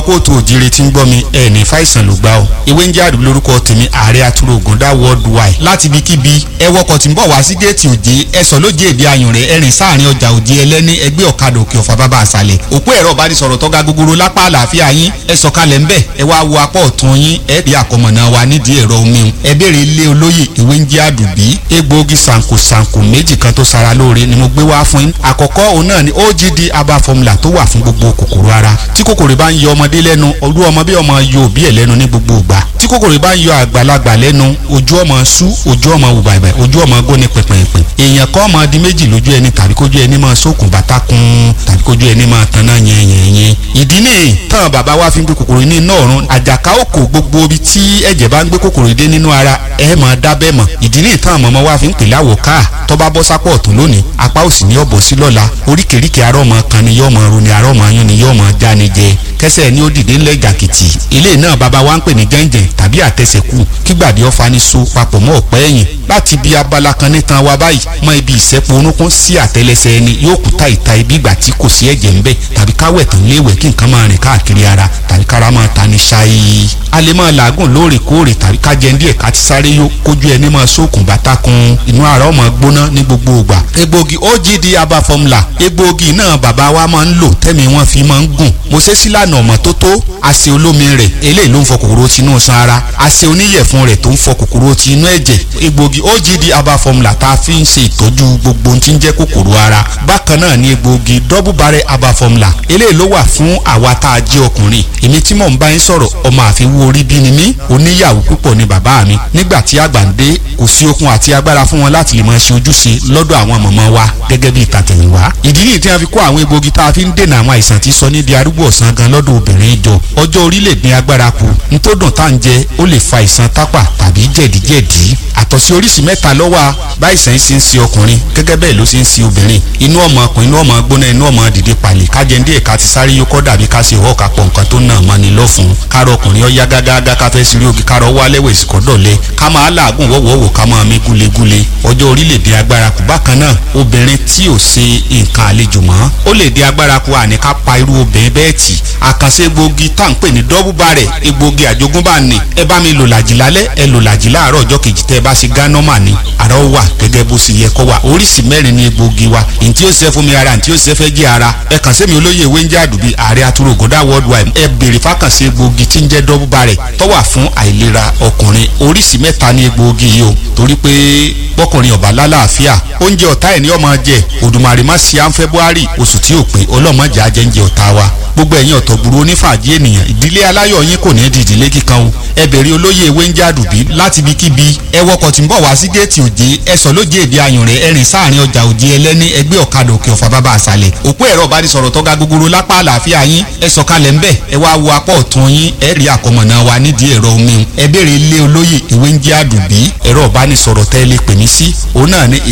kóòtù òjìrè tí ń gbọ́ mi ẹ̀ ní fàìsàn ló gbà ó. ewé ń jẹ́ àdúgbò lórúkọ tèmi ààrẹ atúrò ògùndá worldwide láti ibikíbi ẹ wọkọ̀ tí ń bọ̀ wá sí géètì òjé ẹ sọ lójé èdè ayùn rẹ̀ ẹ̀rìn sáàrin ọjà òjé ẹlẹ́ni ẹgbẹ́ ọ̀kadà òkè ọ̀fà bàbá àṣàlẹ̀ òpó ẹ̀rọ ìbánisọ̀rọ̀ tọ́ga gogoro lápá àlàáfíà yín ẹ sọ̀kalẹ̀ ńbẹ̀ ẹ wá wo apá ọ̀tún yín ẹ rí àkọmọ̀nà wa nídìí ẹ̀rọ omi ẹ béèrè ilé olóyè ewé ń jẹ́ àdùbí egbòogi sànkò méjì kan tó sara lóore ni mo gbé wá fún yín àkọ́kọ́ òun náà ni OGD herbal formula tó wà fún gbogbo kòkòrò ara tí kòkòrò bá ń yọ ọmọdé lẹ́nu olú ọmọ bí ọmọ yọ òbí ẹ̀ lẹ́nu ní gbogbo ìgbà tí kòkòrò bá ń yọ àgbàlagbà lẹ́nu ojú ọmọ sú ojú ọmọ wù bàbẹ̀ ojú ọmọ góni pẹ̀pẹ̀pẹ̀ èèyàn kọ́ ọmọ di méjì lójú ẹni tàbí kójú ẹni máa sókun bàtà kún tàbí kójú ẹni máa tanná yẹnyẹnyẹn ìdí nìyí tán bàbá wa fi ń gbé kòkòrò ní iná ọ̀run àjàká òkò gbogbo ibi tí ẹ̀jẹ̀ bá ń gbé kòkòrò dé nínú ara ẹ̀ máa dábẹ́ mọ̀ ìdí nìyí tán mọ̀mọ́ wa fi ń pèlè àwòká tó bá bọ́ sápọ̀ ọ̀tún lónìí apá òsì ní ọ̀bọ̀ sí lọ́la oríkèéríkèé arọ́ ọmọ kan ni yọ́ ọmọ ro ni arọ́ ọmọ yún ni yọ́ ọmọ já ni jẹ kẹsẹ̀ ni ó dìde ńlẹ̀ jàkìtì ilé náà bàbá wa ń pè ní gẹ́ǹgẹ̀ tàbí àtẹsẹ̀kù kígbàdé ọ̀fà ní so papọ̀ mọ́ ọ̀pẹ́ ẹ̀yìn láti bí abala kan nítan wa báyìí mọ ibi ìsẹ́pọ̀ orúnkún sí àtẹlẹsẹ̀ ẹni yóò kú ta ibi ìgbà tí kò sí ẹ̀jẹ̀ ńbẹ̀ tàbí káwẹ̀ tán léwẹ̀ kí nǹkan máa rìn káàkiri ara tàbí kára máa ta ní ṣáyé a lè máa làágùn lóòrèkóòrè tàbí ká jẹun díẹ̀ ká ti sáré yó kójú ẹni máa sókun bàtà kun inú ara ọmọ gbóná ní gbogbo ìgbà egbògi OGD herbal formula egbògi náà bàbá wa máa ń lò tẹ́mi wọn fi máa ń gùn mo ṣe sílànà ọ̀mọ́tótó àṣẹ olómi rẹ̀ eléyìí ló ń fọ kòkòrò tinú san ara àṣẹ oníyẹ̀fun rẹ̀ tó ń fọ kòkòrò tinú ẹ̀jẹ̀ egbògi OGD herbal formula tá a fi ń ṣe ìtọ́jú gbogbo tí ń jẹ́ kòkòrò ara bákan náà ni egbògi double barrel herbal formula eléyìí ló wà fún àwa tá a jẹ́ ọkùnrin èmi tí mò ń bá yín sọ̀rọ̀ ọmọ àfiwú orí bí ni mí oníyàwó púpọ̀ ni bàbá mi nígbà tí àgbà ń dé kò sí okun àti agbára fún wọn láti lè máa ṣe ojúṣe lọ́dọ̀ àwọn mọ̀mọ́ wa gẹ́gẹ́ bí ìtàtẹ̀yìnwá ìdí nìyí tí a fi kó àwọn egbògi tá a fi ń dènà àwọn àìsàn tí sọ ní di arúgbó ọ̀sán gan lọ́dọ̀ obìnrin jọ ọjọ́ orílẹ̀ ní agbára kù nítòdùn tá à ń jẹ ó lè fa àìsàn tápà tàbí jẹ̀díjẹ̀dí àtọ̀sí oríṣi mẹ́ta ló wà báyìísàn ṣe ń ṣe ọkùnrin gẹ́gẹ́ bẹ́ẹ̀ ló ṣe ń ṣe obìnrin inú ọmọ ọkùnrin inú ọmọ gbóná inú ọmọ dìde pàlè kájẹ́ndé ẹ̀ka ti sáré yókọ́ dàbí ká ṣe ìwọ́ kápọ̀ nǹkan tó nà mọ́ni lọ́fun kárọ̀ ọkùnrin ọ̀yá gágágá ká fẹ́ sírí ogi kárọ̀ wá lẹ́wọ̀ ìsìkọ́ dọ̀lẹ́ ká máa làágùn wọ́wọ́wọ́ ká máa mí gúlegúle ọjọ́ orílẹ̀-èdè agbára kù bákan náà obìnrin tí ò ṣe nǹkan àlejò mọ́ ó lè dé agbára kù àní ká pa irú obìnrin bẹ́ẹ̀ tì àkànṣe egbògi tá à ń pè ní double barrel egbògi àjogúnbá ni ẹ bá mi lò làjì lálẹ́ ẹ lò làjì láàárọ̀ ọjọ́ kejì tẹ́ ẹ bá ṣe gánọ́mà ni àrà ó wà gẹ́gẹ́ bó ṣe yẹ kó wà oríṣi mẹ́rin ni egbògi wa ntí ó ṣe fún mi ara ntí ó ṣe fẹ́ jẹ́ ara ẹ kàn sí mi olóyè ewé ń jẹ́ àdùbí ààrẹ atúrò ògùndá worldwide ẹ béèrè fákànṣe egbògi tí ń jẹ́ double barrel tó wà fún àìlera ọkùnrin oríṣi mẹ́ta ni egbògi yìí o torí pé bọ́kùnrin ọ̀bá lálàáfíà oúnjẹ ọ̀tá ẹ̀ ní ọmọ jẹ Òdùmarè má ṣe à ń February oṣù tí ò pé ọlọ́mọdé ajẹ́ńjẹ ọ̀tá wa gbogbo ẹ̀yin ọ̀tọ̀ gburu onífàájì ènìyàn ìdílé aláyọ̀ yín kò ní di ìdílé kíkan o ẹ bèrè olóyè ewé ń jádùbí láti ibikíbi ẹ wọkọ̀ tí ń bọ̀ wá sí géètì òjé ẹ sọ lójé èdè ayùn rẹ̀ ẹ̀rìn sáàrin ọjà òjé ẹlẹ́ni ẹgbẹ́ ọ̀kadà òkè ọ̀fà bàbá àṣàlẹ̀ òpó ẹ̀rọ ìbánisọ̀rọ̀ tọ́ga gogoro lápá àlàáfíà yín ẹ sọ̀kalẹ̀ ńbẹ̀ ẹ wá wo apá ọ̀tún yín ẹ rí àkọmọ̀nà wa nídìí ẹ̀rọ omi ẹ bèrè ilé olóyè ewé ń jádùbí ẹ̀rọ ìbánisọ̀rọ̀ tẹ́ lè pè mí sí òun náà ní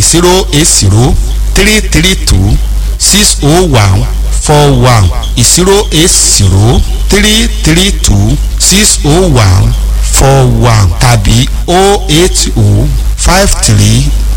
080 332 601 41 080 332 601 41 tàbí 080 53